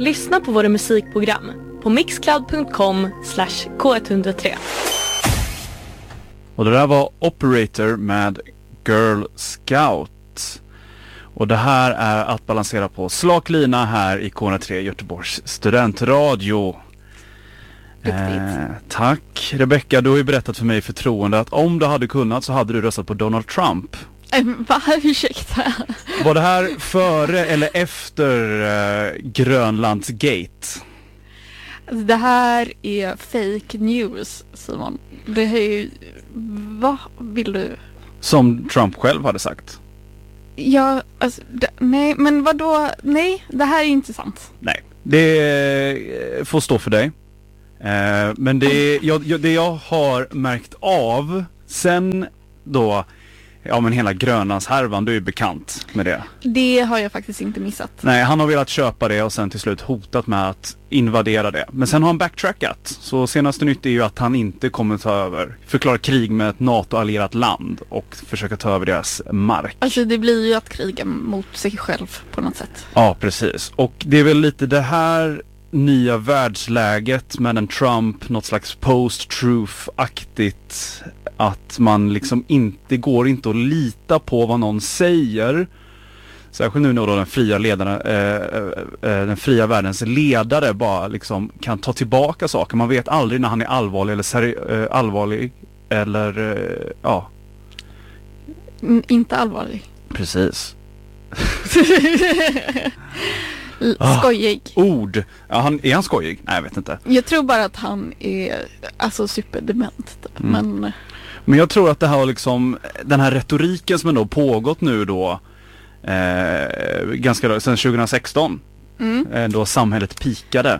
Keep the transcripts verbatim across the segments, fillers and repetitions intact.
Lyssna på våra musikprogram på mixcloud punkt com slash k ett noll tre. Och det där var Operator med Girl Scout. Och det här är att balansera på slak lina här i K ett noll tre Göteborgs studentradio. Eh, tack. Rebecca, du har ju berättat för mig i förtroende att om du hade kunnat så hade du röstat på Donald Trump. Va? Ursäkta. Var det här före eller efter eh, Grönlands gate? Det här är fake news, Simon. Det är ju... Vad vill du? Som Trump själv hade sagt. Ja, alltså, det, nej, men vadå? Nej, det här är inte sant. Nej, det eh, får stå för dig. Eh, men det jag, jag, det jag har märkt av sen då, ja men hela Grönlands härvan, du är ju bekant med det. Det har jag faktiskt inte missat. Nej, han har velat köpa det och sen till slut hotat med att invadera det. Men sen har han backtrackat. Så senaste nytt är ju att han inte kommer ta över, förklara krig med ett NATO-allierat land och försöka ta över deras mark. Alltså det blir ju att kriga mot sig själv på något sätt. Ja, precis. Och det är väl lite det här nya världsläget med en Trump, något slags post-truth-aktigt, att man liksom inte går inte att lita på vad någon säger. Särskilt nu när då den fria ledaren, eh, eh, den fria världens ledare bara liksom kan ta tillbaka saker. Man vet aldrig när han är allvarlig eller seri- eh, allvarlig eller eh, ja. Mm, inte allvarlig. Precis. Skojig. Ah, ord. Ja, han, är han skojig? Nej, jag vet inte. Jag tror bara att han är alltså superdement. Typ. Mm. Men... Men jag tror att det här liksom, den här retoriken som ändå pågått nu då eh, ganska sedan tjugo sexton mm. eh, då samhället pikade.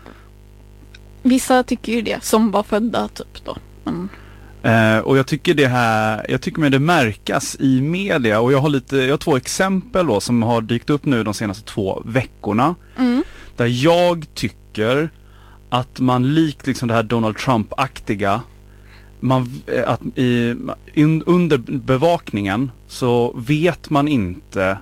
Vissa tycker ju det, som var födda typ då. Mm. Eh, och jag tycker det här, jag tycker med det märkas i media, och jag har lite, jag har två exempel då som har dykt upp nu de senaste två veckorna. Mm. Där jag tycker att man likt liksom det här Donald Trump-aktiga, man, att i, in, under bevakningen så vet man inte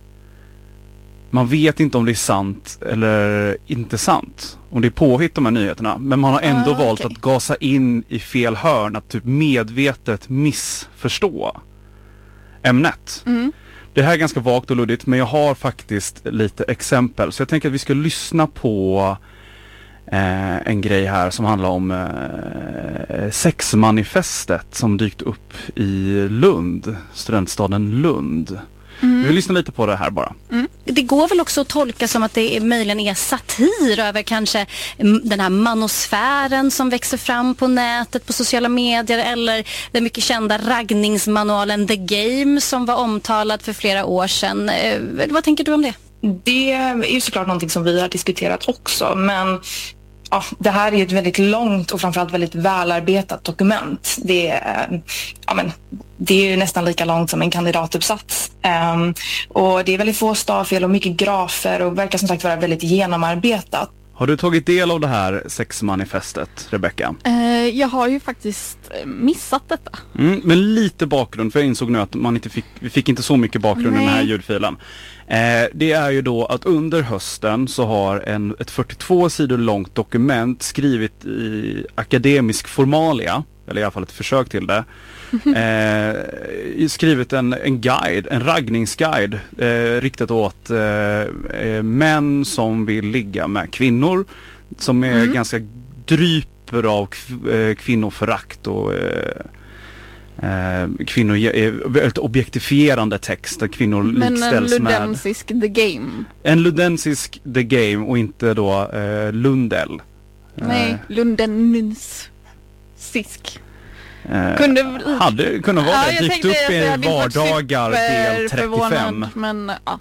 man vet inte om det är sant eller inte sant, om det är påhitt de här nyheterna, men man har ändå ah, valt okay. att gasa in i fel hörn, att typ medvetet missförstå ämnet. Mm. Det här är ganska vagt och luddigt, men jag har faktiskt lite exempel, så jag tänker att vi ska lyssna på Eh, en grej här som handlar om eh, sexmanifestet som dykt upp i Lund, studentstaden Lund. Mm. Vi vill lyssna lite på det här bara. Mm. Det går väl också att tolka som att det är, möjligen är satir över kanske den här manosfären som växer fram på nätet, på sociala medier, eller den mycket kända raggningsmanualen The Game som var omtalad för flera år sedan. Eh, vad tänker du om det? Det är ju såklart någonting som vi har diskuterat också, men ja, det här är ett väldigt långt och framförallt väldigt välarbetat dokument. Det är, ja, men, det är ju nästan lika långt som en kandidatuppsats. Um, och det är väldigt få stavfel och mycket grafer och verkar som sagt vara väldigt genomarbetat. Har du tagit del av det här sexmanifestet, Rebecca? Eh, jag har ju faktiskt missat detta. Mm, men lite bakgrund, för jag insåg nu att man inte fick, vi fick inte så mycket bakgrund i den här ljudfilen. Eh, det är ju då att under hösten så har en, ett fyrtiotvå sidor långt dokument skrivit i akademisk formalia, eller i alla fall ett försök till det, eh, skrivit en, en guide, en raggningsguide eh, riktat åt eh, män som vill ligga med kvinnor, som är mm. ganska dryper av kv- kvinnoförakt och eh, Eh, kvinnor är väldigt objektifierande text där kvinnor men likställs med... Men en ludensisk The Game. En ludensisk The Game och inte då eh, Lundell. Nej, eh, ludensisk. Eh, kunde... Hade kunnat vara ja, det. Dykt upp i vardagar del trettiofem. Men ja.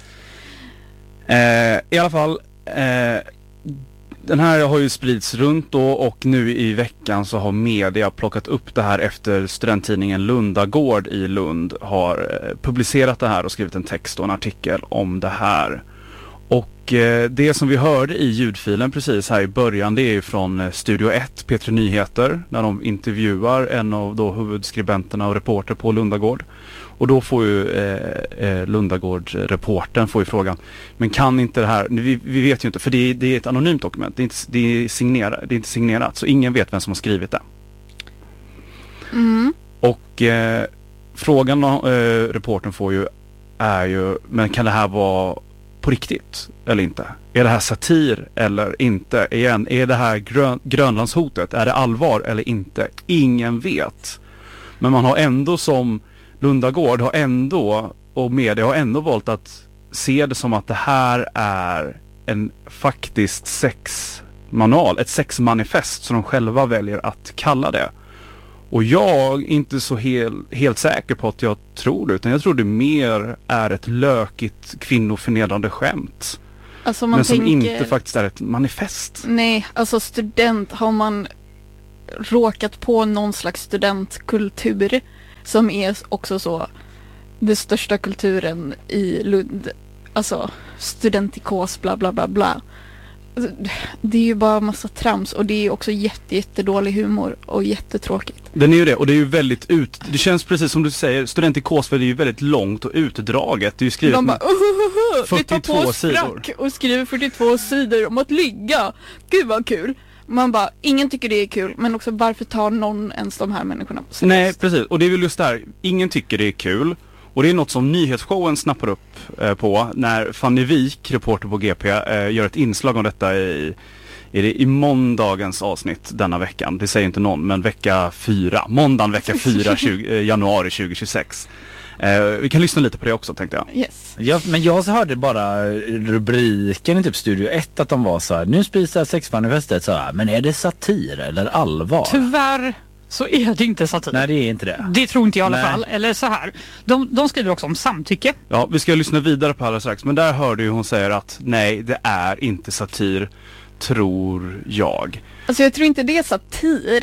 Eh, I alla fall... Eh, Den här har ju spridits runt då, och nu i veckan så har media plockat upp det här efter studenttidningen Lundagård i Lund har publicerat det här och skrivit en text och en artikel om det här. Och eh, det som vi hörde i ljudfilen precis här i början, det är ju från eh, Studio ett, P tre Nyheter, när de intervjuar en av då huvudskribenterna och reporter på Lundagård. Och då får ju eh, eh, Lundagård-reportern får ju frågan, men kan inte det här, vi, vi vet ju inte, för det är, det är ett anonymt dokument, det är inte, det är signerat, det är inte signerat, så ingen vet vem som har skrivit det. Mm. Och eh, frågan eh, reportern får ju är ju, men kan det här vara på riktigt eller inte? Är det här satir eller inte? Igen, är det här grön, Grönlandshotet? Är det allvar eller inte? Ingen vet. Men man har ändå som Lundagård har ändå, och media har ändå valt att se det som att det här är en faktiskt sexmanual, ett sexmanifest som de själva väljer att kalla det. Och jag är inte så hel, helt säker på att jag tror det, utan jag tror det mer är ett lökigt kvinnoförnedrande skämt. Alltså man men som tänker... inte faktiskt är ett manifest. Nej, alltså student, har man råkat på någon slags studentkultur som är också så den största kulturen i Lund, alltså studentikos bla bla bla bla. Alltså, det är ju bara massa trams och det är också jätte, jättedålig humor och jättetråkigt. Den är ju det, och det är ju väldigt ut, det känns precis som du säger, studentikos är ju väldigt långt och utdraget. Det är ju skrivet de bara, uh, uh, uh, fyrtiotvå vi tar på sidor och skriver fyrtiotvå sidor om att ligga. Gud vad kul. Man bara, ingen tycker det är kul, men också varför tar någon ens de här människorna på sig? Nej, precis. Och det är väl just där, ingen tycker det är kul. Och det är något som nyhetsshowen snappar upp eh, på när Fanny Wik, reporter på G P, eh, gör ett inslag om detta i, i, det, i måndagens avsnitt denna veckan. Det säger inte någon, men vecka fyra. Måndagen vecka fyra, tjugo, eh, januari tjugohundratjugosex. Eh, vi kan lyssna lite på det också, tänkte jag. Yes. Ja, men jag hörde bara rubriken i typ Studio ett att de var så här, nu spisar sexmanifestet så här, men är det satir eller allvar? Tyvärr så är det inte satir. Nej, det är inte det. Det tror inte jag i alla Nej. fall. Eller så här. De, de skriver också om samtycke. Ja, vi ska lyssna vidare på alldeles strax. Men där hörde ju hon säger att nej, det är inte satir, tror jag. Alltså jag tror inte det är satir.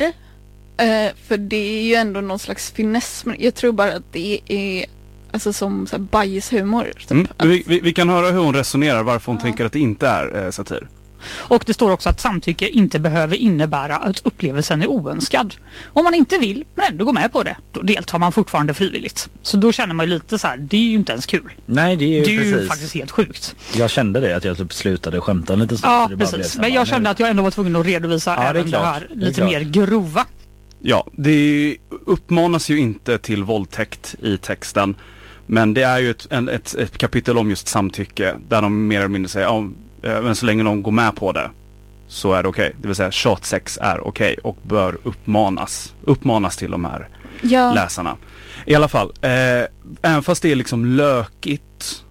Eh, för det är ju ändå någon slags finess. Men jag tror bara att det är alltså som så här bajshumor. Typ. Mm. Att... Vi, vi, vi kan höra hur hon resonerar, varför hon ja. tänker att det inte är eh, satir. Och det står också att samtycke inte behöver innebära att upplevelsen är oönskad. Om man inte vill men ändå går med på det, då deltar man fortfarande frivilligt. Så då känner man ju lite så här, det är ju inte ens kul. Nej, det är ju, det är precis. ju faktiskt helt sjukt. Jag kände det, att jag typ slutade skämta lite så. Ja, det bara precis. blev Men så, jag kände att jag ändå var tvungen att redovisa ja, även det, det här det lite mer grova. Ja, det uppmanas ju inte till våldtäkt i texten. Men det är ju ett, en, ett, ett kapitel om just samtycke där de mer eller mindre säger, ja, men så länge de går med på det så är det okej. Okay. Det vill säga tjatsex är okej okay och bör uppmanas, uppmanas till de här ja. läsarna. I alla fall, eh, även fast det är liksom lökigt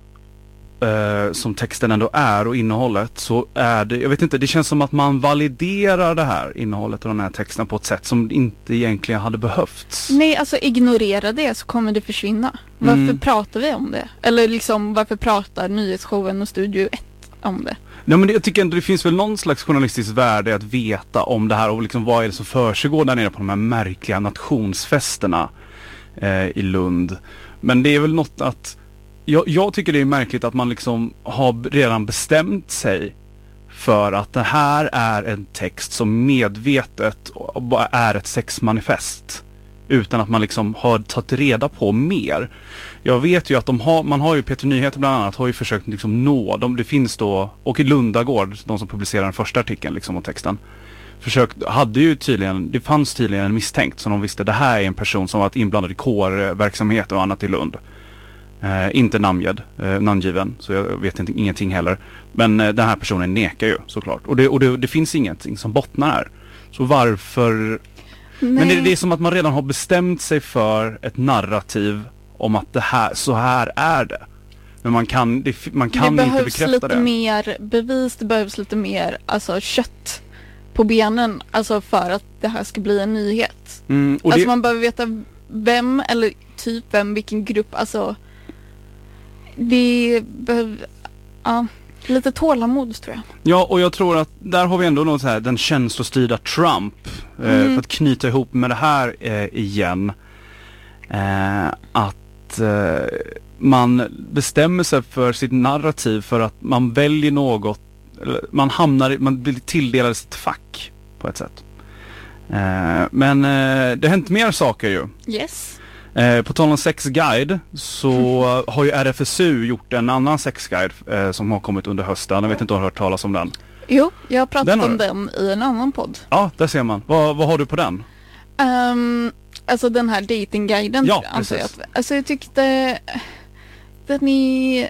eh, som texten ändå är och innehållet, så är det, jag vet inte, det känns som att man validerar det här innehållet och den här texten på ett sätt som inte egentligen hade behövts. Nej, alltså ignorera det så kommer det försvinna. Varför Mm. pratar vi om det? Eller liksom, varför pratar nyhetsshowen och Studio ett om det? Nej, men det, jag tycker ändå det finns väl någon slags journalistiskt värde att veta om det här och liksom vad är det som försiggår där nere på de här märkliga nationsfesterna eh, i Lund. Men det är väl något att jag, jag tycker det är märkligt att man liksom har redan bestämt sig för att det här är en text som medvetet är ett sexmanifest utan att man liksom har tagit reda på mer. Jag vet ju att de har, man har ju P tre Nyheter bland annat har ju försökt liksom nå, de, det finns då, och i Lundagård, de som publicerar den första artikeln liksom om texten, försökt, hade ju tydligen, det fanns tydligen en misstänkt som de visste, det här är en person som varit inblandad i kårverksamhet och annat i Lund. Eh, inte namnged, eh, namngiven, så jag vet inte, ingenting heller. Men eh, den här personen nekar ju såklart. Och, det, och det, det finns ingenting som bottnar här. Så varför... Nej. Men det, det är som att man redan har bestämt sig för ett narrativ om att det här, så här är det. Men man kan, det, man kan det inte bekräfta det. Det behövs lite mer bevis, det behövs lite mer alltså, kött på benen alltså för att det här ska bli en nyhet. Mm, och alltså det... man behöver veta vem eller typ vem, vilken grupp, alltså det behöver, ja, lite tålamod tror jag. Ja, och jag tror att där har vi ändå något så här, den känslostyrda Trump eh, mm. för att knyta ihop med det här eh, igen. Eh, att att eh, man bestämmer sig för sitt narrativ för att man väljer något, eller man hamnar, man blir tilldelad sitt fack på ett sätt. Eh, men eh, det har hänt mer saker ju. Yes. Eh, på tal om sexguide så mm. har ju R F S U gjort en annan sexguide eh, som har kommit under hösten. Jag vet inte om du har hört talas om den. Jo, jag har pratat den har om du. den i en annan podd. Ja, där ser man. Vad, vad har du på den? Um, alltså den här datingguiden. Ja, antar jag precis. att, alltså jag tyckte den är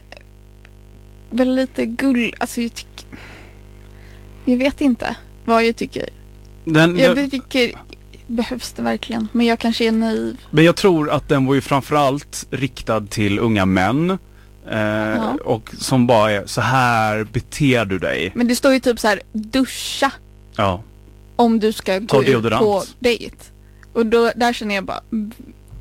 väl lite gull. Alltså jag tycker, jag vet inte vad jag tycker. Den, Jag den, tycker, behövs det verkligen? Men jag kanske är naiv. men jag tror att den var ju framförallt riktad till unga män. Eh, Ja. Och som bara är, så här beter du dig. Men det står ju typ så här, duscha Ja. om du ska Ta gå ut deodorant. på dejt. Och då, där känner jag bara, mm,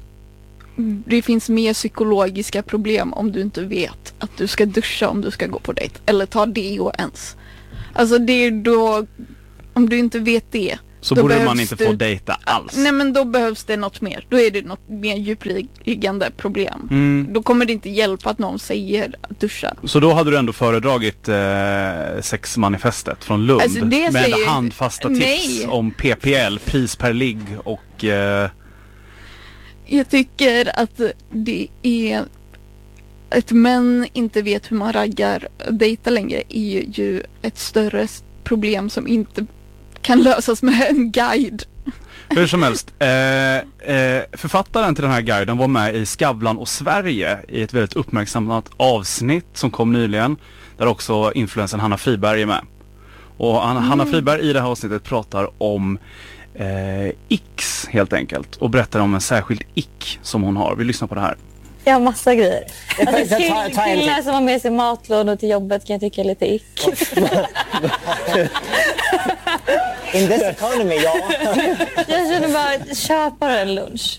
det finns mer psykologiska problem om du inte vet att du ska duscha om du ska gå på dejt. Eller ta deo ens. Alltså det är då, om du inte vet det. Så Då borde man behövs inte du- få dejta alls. Nej men då behövs det något mer. Då är det något mer djupliggande problem. Mm. Då kommer det inte hjälpa att någon säger att duscha. Så då hade du ändå föredragit eh, sexmanifestet från Lund Alltså, det med säger- handfasta tips Nej. om P P L, pris per ligg och eh, Jag tycker att det är att män inte vet hur man raggar dejta längre är ju ett större problem som inte kan lösas med en guide. hur som helst. Eh, eh, författaren till den här guiden var med i Skavlan och Sverige i ett väldigt uppmärksammat avsnitt som kom nyligen. Där också influensen Hanna Friberg är med. Och Hanna, Mm. Hanna Friberg i det här avsnittet pratar om eh, icks helt enkelt. Och berättar om en särskild ick som hon har. Vi lyssnar på det här. Jag har massa grejer. Alltså, ta- kill, ta en killar till. som har med sig matlådor till jobbet kan jag tycka är lite ick. In this economy, ja. Jag känner bara, köp bara en lunch.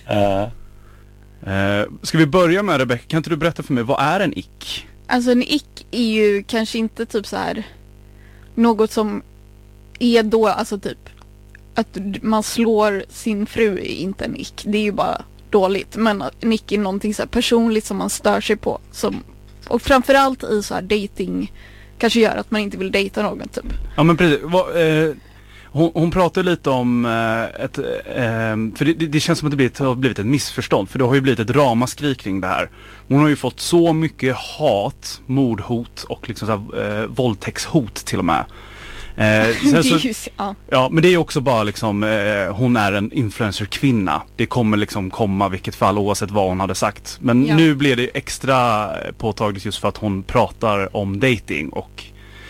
Eh, ska vi börja med Rebecca? Kan inte du berätta för mig, vad är en ick? Alltså en ick är ju kanske inte typ så här något som är då, alltså typ att man slår sin fru är inte en ick. Det är ju bara dåligt. Men en ick är någonting så här personligt som man stör sig på. Som, och framförallt i så här dating kanske gör att man inte vill dejta någon typ. Ja men precis. Vad, eh, hon, hon pratar lite om eh, ett, eh, för det, det, det känns som att det blivit, har blivit ett missförstånd. För det har ju blivit ett ramaskri kring det här. Hon har ju fått så mycket hat, mordhot och liksom så här, eh, våldtäktshot till och med. Eh, Det sen är så, ju, ja. ja men det är ju också bara liksom, eh, hon är en influencer-kvinna. Det kommer liksom komma vilket fall oavsett vad hon hade sagt. Men Ja. nu blir det extra påtagligt just för att hon pratar om dating och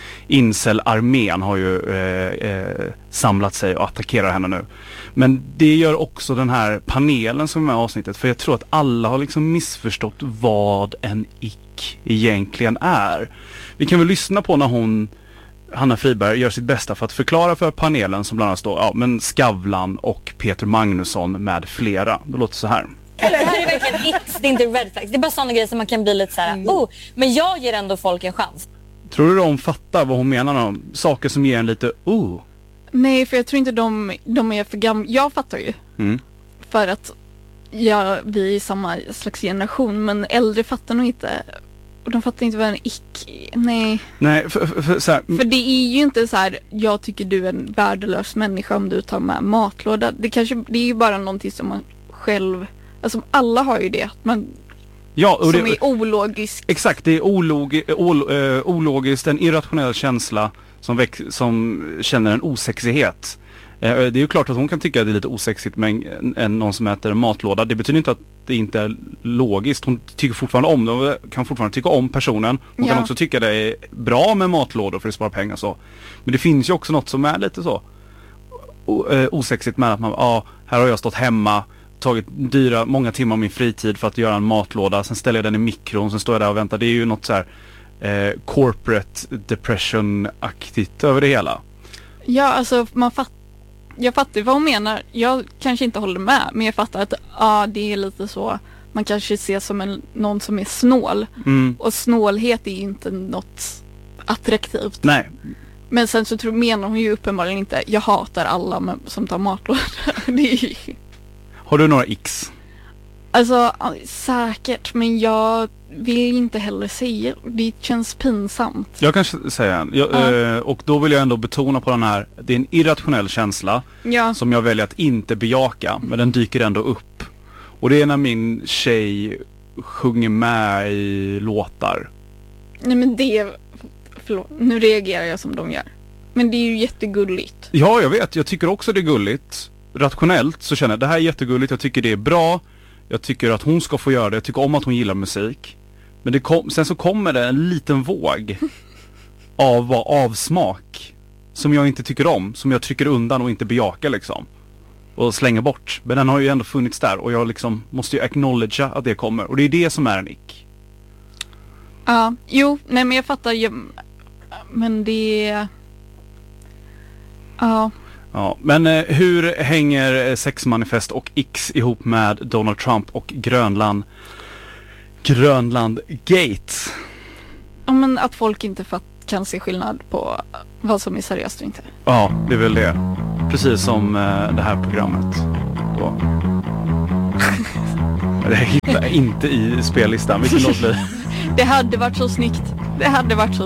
incel-armén har ju eh, eh, samlat sig och attackerar henne nu. Men det gör också den här panelen som är med i avsnittet, för jag tror att alla har liksom missförstått vad en ick egentligen är. Vi kan väl lyssna på när hon, Hanna Friberg, gör sitt bästa för att förklara för panelen som bland annat står, ja men Skavlan och Peter Magnusson med flera. Det låter så här. Eller det här är verkligen icks, det är inte red flags. Det är bara sådana grejer som man kan bli lite så här, oh, men jag ger ändå folk en chans. Tror du de fattar vad hon menar om saker som ger en lite oh? Nej, för jag tror inte de, de är för gamla. Jag fattar ju. Mm. För att ja, vi är i samma slags generation. Men äldre fattar nog inte. Och de fattar inte vad en ick är. Nej. Nej, för, för, för, så här, För det är ju inte så här, jag tycker du är en värdelös människa om du tar med matlåda. Det, kanske, det är ju bara någonting som man själv, alltså alla har ju det. Att man, ja, och som det, är ologiskt. exakt, det är ologi, ol, eh, ologiskt, en irrationell känsla som, väx, som känner en osexighet. Eh, det är ju klart att hon kan tycka att det är lite osexigt med en, en, någon som äter en matlåda. Det betyder inte att det inte är logiskt. Hon tycker fortfarande om det. Hon kan fortfarande tycka om personen. Hon Ja. kan också tycka det är bra med matlådor för att spara pengar så. Men det finns ju också något som är lite så o, eh, osexigt med att man, ja, ah, här har jag stått hemma, tagit dyra, många timmar av min fritid för att göra en matlåda. Sen ställer jag den i mikron, sen står jag där och väntar. Det är ju något så här eh, corporate depression-aktigt över det hela. Ja, alltså man fattar. Jag fattar vad hon menar. Jag kanske inte håller med. Men jag fattar att ja, det är lite så. Man kanske ser som en, någon som är snål. Mm. Och snålhet är ju inte något attraktivt. Nej. Men sen så tror, menar hon ju uppenbarligen inte. Jag hatar alla med, som tar matlådor. Det är ju... Har du några x? Alltså säkert, men jag vill inte heller säga. Det känns pinsamt. Jag kan säga en. Jag, Ja. eh, och då vill jag ändå betona på den här. Det är en irrationell känsla Ja. som jag väljer att inte bejaka. Men den dyker ändå upp. Och det är när min tjej sjunger med i låtar. Nej men det... Förlåt, nu reagerar jag som de gör. Men det är ju jättegulligt. Ja, jag vet. Jag tycker också det är gulligt. Rationellt så känner jag det här är jättegulligt. Jag tycker det är bra. Jag tycker att hon ska få göra det. Jag tycker om att hon gillar musik. Men det kom, sen så kommer det en liten våg av avsmak som jag inte tycker om. Som jag trycker undan och inte bejakar liksom. Och slänger bort. Men den har ju ändå funnits där. Och jag liksom måste ju acknowledgea att det kommer. Och det är det som är en ick. Ja, jo, nej men jag fattar ju. Men det... Ja. Ja, men eh, hur hänger sexmanifest och X ihop med Donald Trump och Grönland? Grönland Gate. Ja, men att folk inte fatt, kan se skillnad på vad som är seriöst och inte. Ja, det är väl det. Precis som eh, det här programmet. Då. Det hittar jag inte i spellistan. Vilken låt blir? Det hade varit så snyggt. Det hade varit så